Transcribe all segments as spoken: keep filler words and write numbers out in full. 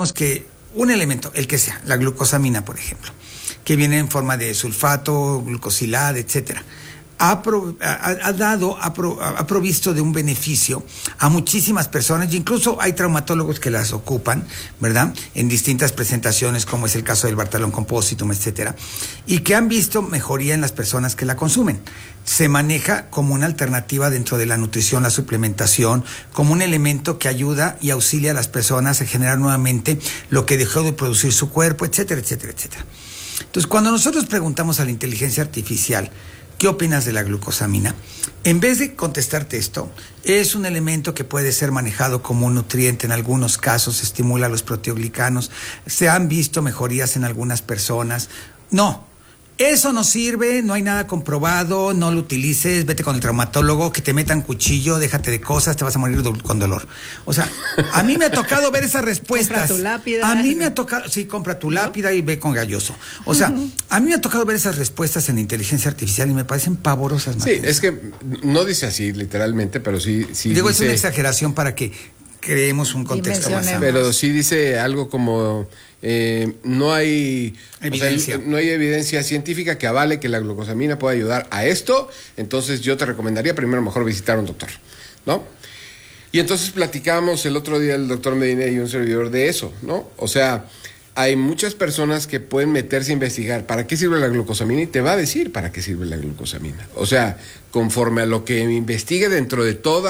sabemos que un elemento, el que sea, la glucosamina, por ejemplo, que viene en forma de sulfato, glucosilada, etcétera, ha, pro, ha, ha dado, ha, pro, ha provisto de un beneficio a muchísimas personas, y incluso hay traumatólogos que las ocupan, ¿verdad?, en distintas presentaciones, como es el caso del Bartalón Compositum, etcétera, y que han visto mejoría en las personas que la consumen. Se maneja como una alternativa dentro de la nutrición, la suplementación, como un elemento que ayuda y auxilia a las personas a generar nuevamente lo que dejó de producir su cuerpo, etcétera, etcétera, etcétera. Entonces, cuando nosotros preguntamos a la inteligencia artificial, ¿qué opinas de la glucosamina?, en vez de contestarte esto, es un elemento que puede ser manejado como un nutriente en algunos casos, estimula los proteoglicanos, se han visto mejorías en algunas personas. No, eso no sirve, no hay nada comprobado, no lo utilices, vete con el traumatólogo, que te metan cuchillo, déjate de cosas, te vas a morir do- con dolor. O sea, a mí me ha tocado ver esas respuestas. Compra tu lápida. A mí me ha tocado, sí, compra tu lápida y ve con galloso. O sea, uh-huh. a mí me ha tocado ver esas respuestas en la inteligencia artificial y me parecen pavorosas. Sí, es que no dice así literalmente, pero sí... sí Digo, dice... es una exageración para que creemos un contexto más amplio. Pero sí dice algo como... Eh, no hay evidencia. O sea, no hay evidencia científica que avale que la glucosamina pueda ayudar a esto, entonces yo te recomendaría primero mejor visitar a un doctor, ¿no? Y entonces platicamos el otro día el doctor Medina y un servidor de eso, ¿no? O sea, hay muchas personas que pueden meterse a investigar para qué sirve la glucosamina y te va a decir para qué sirve la glucosamina. O sea, conforme a lo que investigue dentro de todo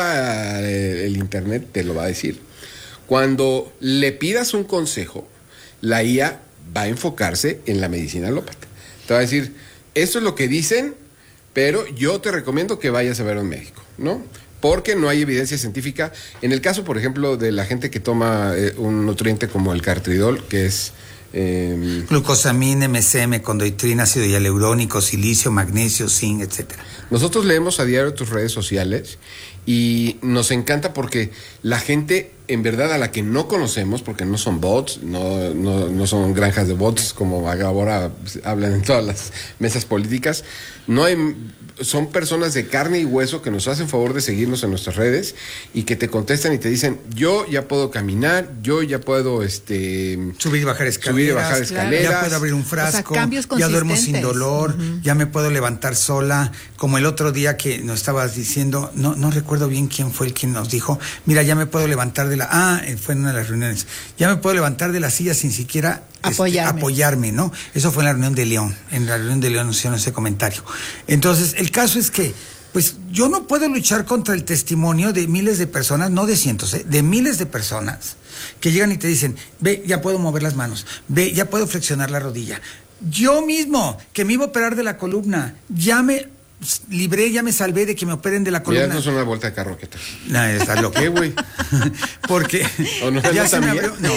el internet, te lo va a decir. Cuando le pidas un consejo, la I A va a enfocarse en la medicina alópata. Te va a decir, esto es lo que dicen, pero yo te recomiendo que vayas a ver a un médico, ¿no? Porque no hay evidencia científica. En el caso, por ejemplo, de la gente que toma eh, un nutriente como el cartridol, que es... Eh, glucosamina, M S M, condoitrina, ácido hialurónico, silicio, magnesio, zinc, etcétera. Nosotros leemos a diario tus redes sociales y nos encanta porque la gente, en verdad, a la que no conocemos, porque no son bots, no, no, no son granjas de bots como ahora hablan en todas las mesas políticas, no hay, son personas de carne y hueso que nos hacen favor de seguirnos en nuestras redes y que te contestan y te dicen, yo ya puedo caminar, yo ya puedo este subir y bajar escaleras, subir y bajar escaleras, ya puedo abrir un frasco, o sea, ya duermo sin dolor, uh-huh. ya me puedo levantar sola, como el otro día que nos estabas diciendo, no, no recuerdo bien quién fue el quien nos dijo, mira, ya me puedo levantar de la, ah, fue en una de las reuniones, ya me puedo levantar de la silla sin siquiera apoyarme, este, apoyarme, ¿no? Eso fue en la reunión de León, en la reunión de León hicieron ese comentario. Entonces, el caso es que, pues, yo no puedo luchar contra el testimonio de miles de personas, no de cientos, ¿eh? de miles de personas, que llegan y te dicen, ve, ya puedo mover las manos, ve, ya puedo flexionar la rodilla. Yo mismo, que me iba a operar de la columna, ya me libré, ya me salvé de que me operen de la columna. Ya no son una vuelta de carro, ¿qué tal? No, está loco. ¿Qué, güey? Porque ¿O no, ya no se me también? abrió, no.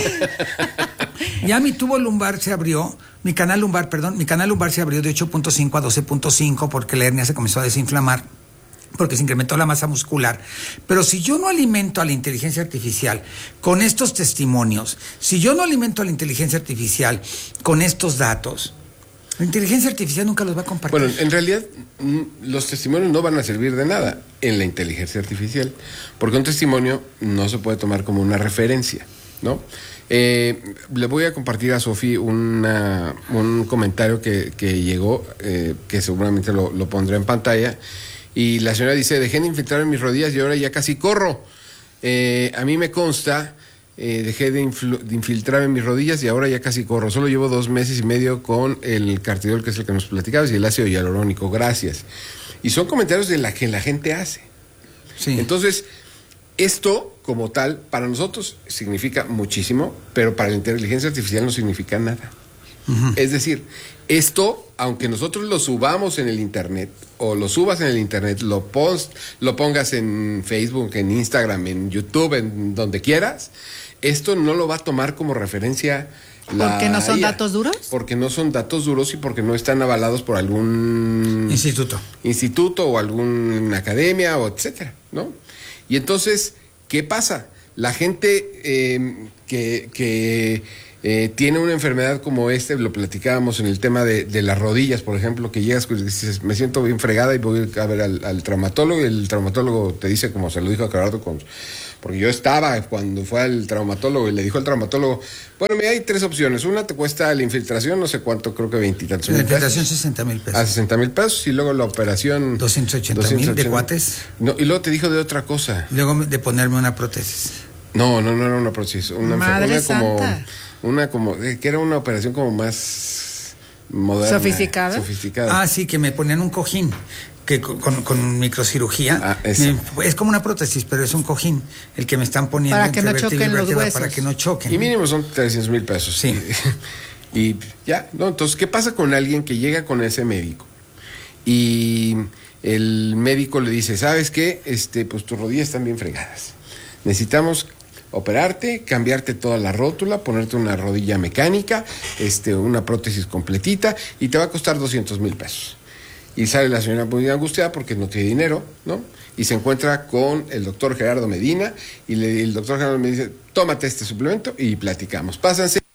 Ya mi tubo lumbar se abrió, mi canal lumbar, perdón, mi canal lumbar se abrió de ocho punto cinco a doce punto cinco porque la hernia se comenzó a desinflamar, porque se incrementó la masa muscular. Pero si yo no alimento a la inteligencia artificial con estos testimonios, si yo no alimento a la inteligencia artificial con estos datos, la inteligencia artificial nunca los va a compartir. Bueno, en realidad los testimonios no van a servir de nada en la inteligencia artificial, porque un testimonio no se puede tomar como una referencia, ¿no? Eh, le voy a compartir a Sofi una, un comentario que, que llegó, eh, que seguramente lo, lo pondré en pantalla, y la señora dice, dejé de infiltrar en mis rodillas y ahora ya casi corro. Eh, a mí me consta... Eh, dejé de, influ- de infiltrar en mis rodillas y ahora ya casi corro. Solo llevo dos meses y medio con el cartidol, que es el que nos platicabas, y el ácido hialurónico. Gracias. Y son comentarios de la que la gente hace. Sí. Entonces, esto, como tal, para nosotros significa muchísimo, pero para la inteligencia artificial no significa nada. Uh-huh. Es decir, esto, aunque nosotros lo subamos en el internet, o lo subas en el internet, lo, post, lo pongas en Facebook, en Instagram, en YouTube, en donde quieras, esto no lo va a tomar como referencia la ¿Por qué no son I A, datos duros? Porque no son datos duros y porque no están avalados por algún instituto, instituto o alguna academia o etcétera, ¿no? Y entonces, ¿qué pasa? La gente eh, que, que eh, tiene una enfermedad como este, lo platicábamos en el tema de, de las rodillas, por ejemplo, que llegas y dices, me siento bien fregada y voy a ver al, al traumatólogo, y el traumatólogo te dice, como se lo dijo a Gerardo, con porque yo estaba cuando fue al traumatólogo y le dijo al traumatólogo, bueno, mira, hay tres opciones. Una te cuesta la infiltración, no sé cuánto, creo que veintitantos mil pesos. La infiltración sesenta mil pesos. A sesenta mil pesos y luego la operación... doscientos ochenta mil de cuates. No, y luego te dijo de otra cosa. Luego de ponerme una prótesis. No, no, no era una prótesis. Una, Madre una santa. como... Una como... que era una operación como más... moderna. ¿Sofisticada? Sofisticada. Ah, sí, que me ponían un cojín. Que con, con, con microcirugía ah, me, es como una prótesis, pero es un cojín el que me están poniendo para que no choquen los huesos, para que no choquen. Y mínimo son trescientos mil pesos. Sí. Y ya, no, entonces, ¿qué pasa con alguien que llega con ese médico? Y el médico le dice, ¿sabes qué? Este, pues tus rodillas están bien fregadas. Necesitamos operarte, cambiarte toda la rótula, ponerte una rodilla mecánica, este, una prótesis completita, y te va a costar doscientos mil pesos. Y sale la señora muy angustiada porque no tiene dinero, ¿no? Y se encuentra con el doctor Gerardo Medina, y le, el doctor Gerardo me dice, tómate este suplemento y platicamos. Pásanse.